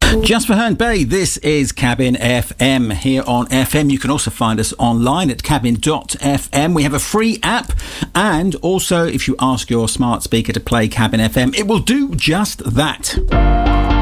Just for Herne Bay, this is Cabin FM here on FM. You can also find us online at cabin.fm. We have a free app, and also if you ask your smart speaker to play Cabin FM, it will do just that.